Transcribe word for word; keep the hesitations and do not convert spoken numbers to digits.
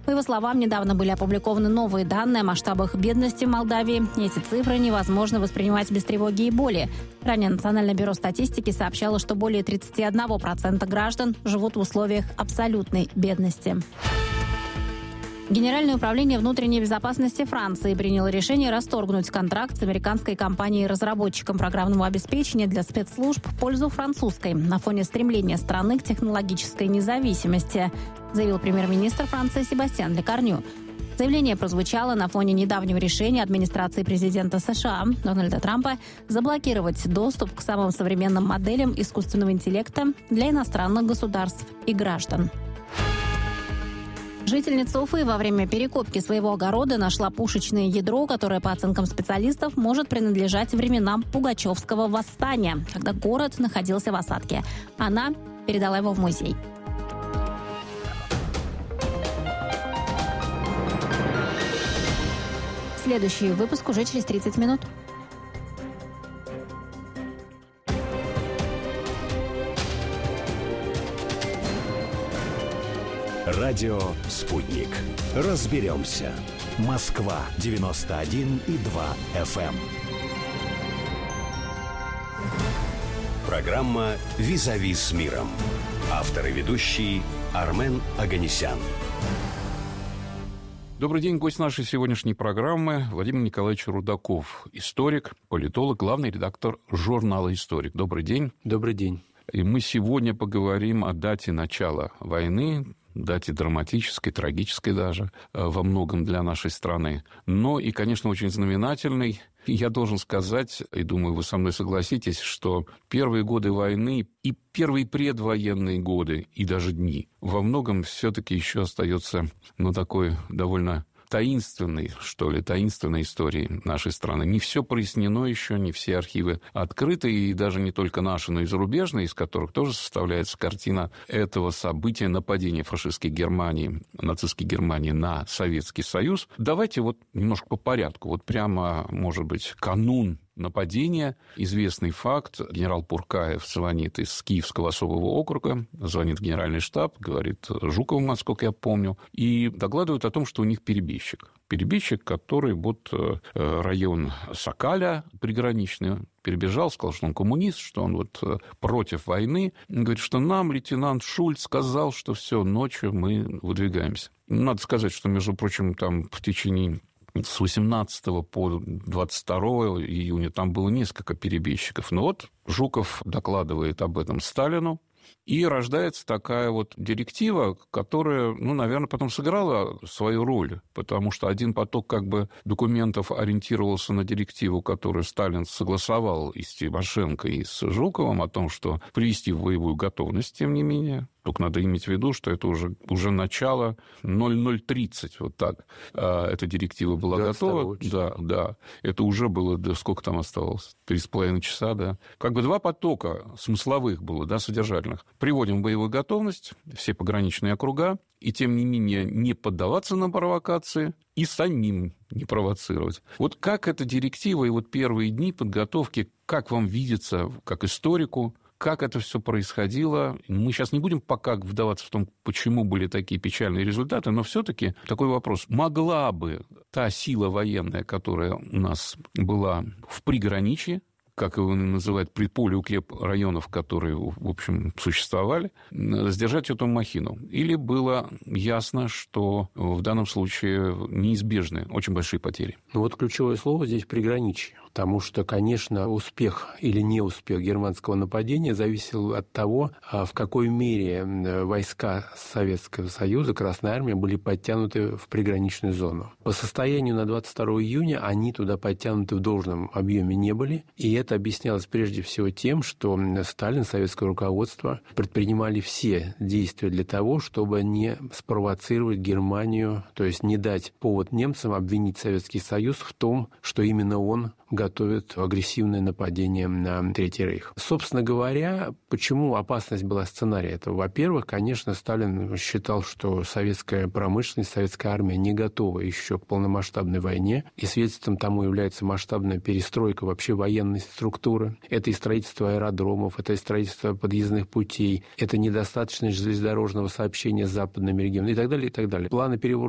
По его словам, недавно были опубликованы новые данные о масштабах бедности в Молдавии. Эти цифры невозможно воспринимать без тревоги и боли. Ранее Национальное бюро статистики сообщало, что более тридцать один процент граждан живут в условиях абсолютной бедности. Генеральное управление внутренней безопасности Франции приняло решение расторгнуть контракт с американской компанией-разработчиком программного обеспечения для спецслужб в пользу французской на фоне стремления страны к технологической независимости, заявил премьер-министр Франции Себастьян Лекорню. Заявление прозвучало на фоне недавнего решения администрации президента США Дональда Трампа заблокировать доступ к самым современным моделям искусственного интеллекта для иностранных государств и граждан. Жительница Уфы во время перекопки своего огорода нашла пушечное ядро, которое, по оценкам специалистов, может принадлежать временам Пугачевского восстания, когда город находился в осадке. Она передала его в музей. Следующий выпуск уже через тридцать минут. Радио «Спутник». Разберемся. Москва девяносто один и два эф эм. Программа «Визави с миром». Автор и ведущий Армен Оганесян. Добрый день, гость нашей сегодняшней программы Владимир Николаевич Рудаков, историк, политолог, главный редактор журнала «Историк». Добрый день. Добрый день. И мы сегодня поговорим о дате начала войны, дате драматической, трагической даже, во многом для нашей страны. Но и, конечно, очень знаменательной. Я должен сказать, и думаю, вы со мной согласитесь, что первые годы войны и первые предвоенные годы, и даже дни, во многом все-таки еще остается, ну, такой довольно таинственной, что ли, таинственной истории нашей страны. Не все прояснено еще, не все архивы открыты, и даже не только наши, но и зарубежные, из которых тоже составляется картина этого события, нападения фашистской Германии, нацистской Германии на Советский Союз. Давайте вот немножко по порядку. Вот прямо, может быть, канун нападения. Известный факт. Генерал Пуркаев звонит из Киевского особого округа, звонит в генеральный штаб, говорит Жукову, насколько я помню, и докладывают о том, что у них перебежчик. Перебежчик, который вот район Сокаля приграничный перебежал, сказал, что он коммунист, что он вот против войны. Говорит, что нам лейтенант Шульц сказал, что все, ночью мы выдвигаемся. Надо сказать, что, между прочим, там в течение с восемнадцатого по двадцать второе июня там было несколько перебежчиков. Но вот Жуков докладывает об этом Сталину, и рождается такая вот директива, которая, ну, наверное, потом сыграла свою роль, потому что один поток как бы документов ориентировался на директиву, которую Сталин согласовал и с Тимошенко, и с Жуковым, о том, что привести в боевую готовность, тем не менее. Только надо иметь в виду, что это уже, уже начало ноль ноль тридцать, вот так. Эта директива была готова. Да, да. Это уже было, да, сколько там оставалось? Три с половиной часа, да. Как бы два потока смысловых было, да, содержательных. Приводим в боевую готовность все пограничные округа, и, тем не менее, не поддаваться на провокации и самим не провоцировать. Вот как эта директива и вот первые дни подготовки, как вам видится, как историку, как это все происходило? Мы сейчас не будем пока вдаваться в том, почему были такие печальные результаты, но все-таки такой вопрос. Могла бы та сила военная, которая у нас была в приграничье, как его называют, предполе укрепрайонов, которые, в общем, существовали, сдержать эту махину? Или было ясно, что в данном случае неизбежны очень большие потери? Ну вот ключевое слово здесь приграничье. Потому что, конечно, успех или неуспех германского нападения зависел от того, в какой мере войска Советского Союза, Красная Армия, были подтянуты в приграничную зону. По состоянию на двадцать второе июня они туда подтянуты в должном объеме не были, и это объяснялось прежде всего тем, что Сталин, советское руководство предпринимали все действия для того, чтобы не спровоцировать Германию, то есть не дать повод немцам обвинить Советский Союз в том, что именно он готовит агрессивное нападение на Третий Рейх. Собственно говоря, почему опасность была сценария этого? Во-первых, конечно, Сталин считал, что советская промышленность, советская армия не готова еще к полномасштабной войне, и свидетельством тому является масштабная перестройка вообще военной структуры. Это и строительство аэродромов, это и строительство подъездных путей, это недостаточность железнодорожного сообщения с западными регионами и так далее, и так далее. Планы переворота